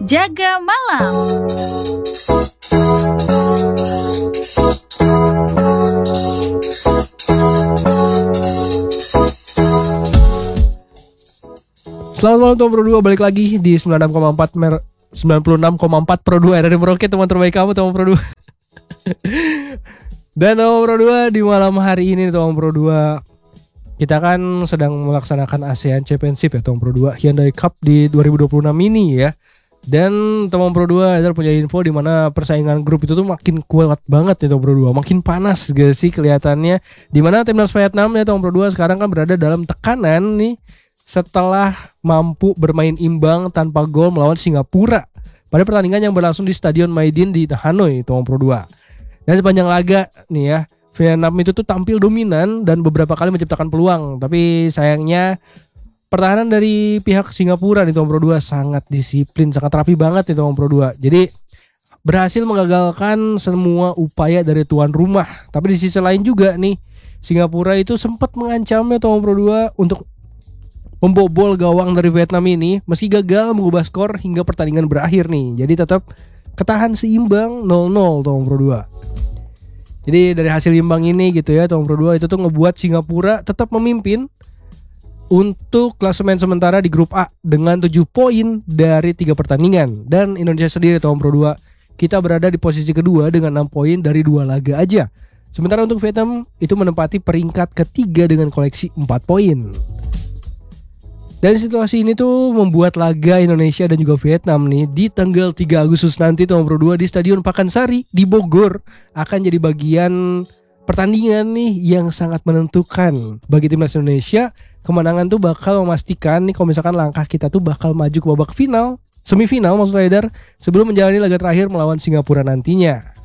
Jaga Malam. Selamat malam teman Pro 2, balik lagi di 96,4 Pro 2 RRI Merauke, teman terbaik kamu teman Pro 2. Dan teman Pro 2, di malam hari ini teman Pro 2, kita kan sedang melaksanakan ASEAN Championship ya teman Pro 2, Hyundai Cup di 2026 ini ya. Dan teman Pro 2 ada punya info di mana persaingan grup itu tuh makin kuat banget nih teman Pro 2, makin panas gak sih kelihatannya. Di mana timnas Vietnam ya teman Pro 2 sekarang kan berada dalam tekanan nih setelah mampu bermain imbang tanpa gol melawan Singapura pada pertandingan yang berlangsung di Stadion Maidin di Hanoi, Tuan Pro 2. Dan sepanjang laga nih ya, Vietnam itu tuh tampil dominan dan beberapa kali menciptakan peluang, tapi sayangnya pertahanan dari pihak Singapura nih Tuan Pro 2 sangat disiplin, sangat rapi banget nih Tuan Pro 2. Jadi berhasil menggagalkan semua upaya dari tuan rumah. Tapi di sisi lain juga nih, Singapura itu sempat mengancamnya Tuan Pro 2 untuk membobol gawang dari Vietnam ini, meski gagal mengubah skor hingga pertandingan berakhir nih. Jadi tetap ketahan seimbang 0-0 Tuan Pro 2. Jadi dari hasil imbang ini gitu ya Tuan Pro 2 itu tuh ngebuat Singapura tetap memimpin untuk klasemen sementara di grup A dengan 7 poin dari 3 pertandingan. Dan Indonesia sendiri Tuan Pro 2, kita berada di posisi kedua dengan 6 poin dari 2 laga aja. Sementara untuk Vietnam itu menempati peringkat ketiga dengan koleksi 4 poin. Dan situasi ini tuh membuat laga Indonesia dan juga Vietnam nih di tanggal 3 Agustus nanti Tuan Pro 2 di Stadion Pakansari di Bogor akan jadi bagian pertandingan nih yang sangat menentukan bagi timnas Indonesia. Kemenangan tuh bakal memastikan nih kalau misalkan langkah kita tuh bakal maju ke babak final, semifinal maksud Haidar, sebelum menjalani laga terakhir melawan Singapura nantinya.